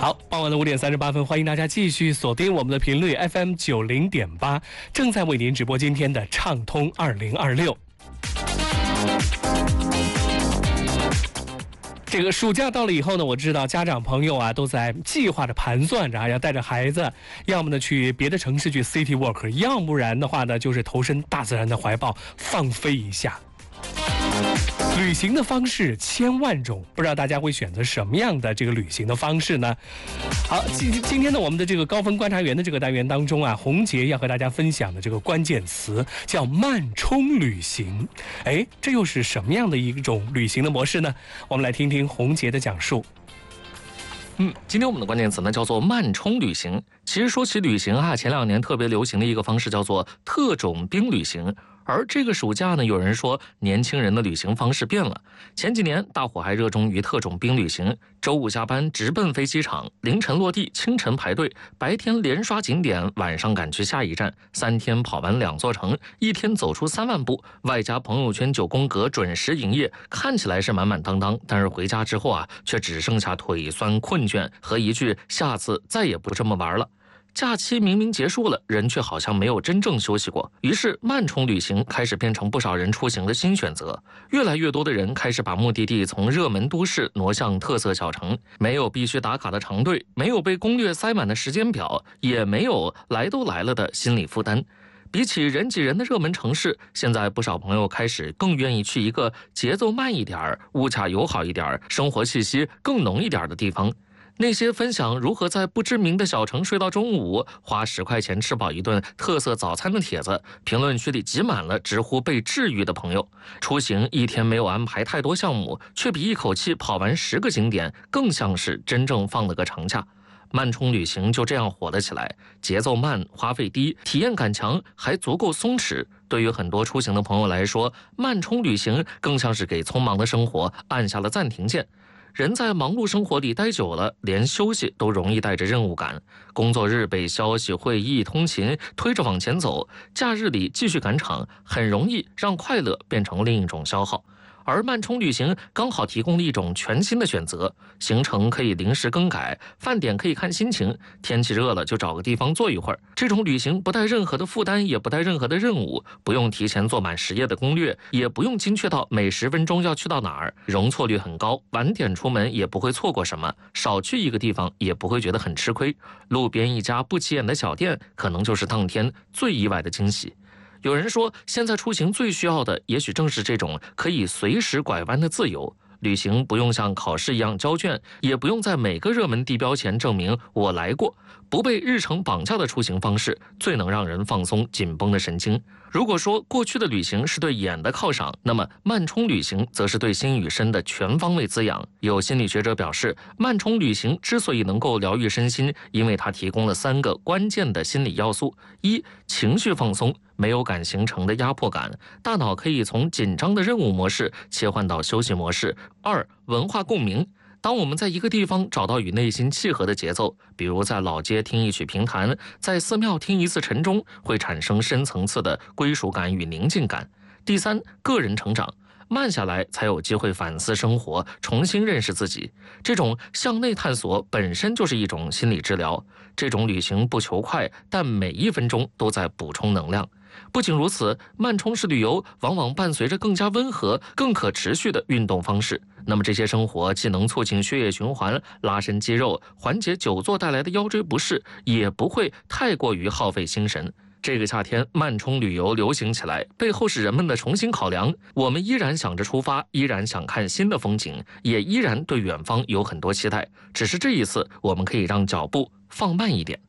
好，傍晚的5点38分，欢迎大家继续锁定我们的频率 FM 90.8，正在为您直播今天的畅通2026。这个暑假到了以后呢，我知道家长朋友啊都在计划着盘算着要带着孩子，要么呢去别的城市去 city walk， 要不然的话呢就是投身大自然的怀抱，放飞一下。旅行的方式千万种，不知道大家会选择什么样的这个旅行的方式呢？好，今天呢，我们的这个高分观察员的这个单元当中啊，洪杰要和大家分享的这个关键词叫慢冲旅行。哎，这又是什么样的一种旅行的模式呢？我们来听听洪杰的讲述。 今天我们的关键词呢叫做慢冲旅行。其实说起旅行啊，前2年特别流行的一个方式叫做特种兵旅行。而这个暑假呢，有人说年轻人的旅行方式变了。前几年大伙还热衷于特种兵旅行，周五下班直奔飞机场，凌晨落地，清晨排队，白天连刷景点，晚上赶去下一站，3天跑完2座城，1天走出3万步，外加朋友圈9宫格准时营业，看起来是满满当当，但是回家之后啊，却只剩下腿酸困倦和一句下次再也不这么玩了。假期明明结束了，人却好像没有真正休息过。于是慢冲旅行开始变成不少人出行的新选择。越来越多的人开始把目的地从热门都市挪向特色小城，没有必须打卡的长队，没有被攻略塞满的时间表，也没有来都来了的心理负担。比起人挤人的热门城市，现在不少朋友开始更愿意去一个节奏慢一点、物价友好一点、生活气息更浓一点的地方。那些分享如何在不知名的小城睡到中午，花10块钱吃饱一顿特色早餐的帖子，评论区里挤满了直呼被治愈的朋友。出行1天没有安排太多项目，却比一口气跑完10个景点更像是真正放了个长假。慢冲旅行就这样火了起来，节奏慢，花费低，体验感强，还足够松弛。对于很多出行的朋友来说，慢冲旅行更像是给匆忙的生活按下了暂停键。人在忙碌生活里待久了，连休息都容易带着任务感。工作日被消息、会议、通勤推着往前走，假日里继续赶场，很容易让快乐变成另一种消耗。而慢冲旅行刚好提供了一种全新的选择，行程可以临时更改，饭点可以看心情，天气热了就找个地方坐一会儿。这种旅行不带任何的负担，也不带任何的任务，不用提前做满10页的攻略，也不用精确到每10分钟要去到哪儿，容错率很高，晚点出门也不会错过什么，少去一个地方也不会觉得很吃亏。路边一家不起眼的小店，可能就是当天最意外的惊喜。有人说，现在出行最需要的，也许正是这种可以随时拐弯的自由。旅行不用像考试一样交卷，也不用在每个热门地标前证明我来过，不被日程绑架的出行方式，最能让人放松紧绷的神经。如果说过去的旅行是对眼的犒赏，那么慢冲旅行则是对心与身的全方位滋养。有心理学者表示，慢冲旅行之所以能够疗愈身心，因为它提供了3个关键的心理要素：一、情绪放松，没有感形成的压迫感，大脑可以从紧张的任务模式切换到休息模式；二、文化共鸣。当我们在一个地方找到与内心契合的节奏，比如在老街听一曲评弹，在寺庙听一次晨钟，会产生深层次的归属感与宁静感。第三，个人成长。慢下来才有机会反思生活，重新认识自己。这种向内探索本身就是一种心理治疗。这种旅行不求快，但每1分钟都在补充能量。不仅如此，慢冲式旅游往往伴随着更加温和、更可持续的运动方式。那么这些生活既能促进血液循环、拉伸肌肉、缓解久坐带来的腰椎不适，也不会太过于耗费心神。这个夏天慢冲旅游流行起来，背后是人们的重新考量。我们依然想着出发，依然想看新的风景，也依然对远方有很多期待。只是这一次，我们可以让脚步放慢一点。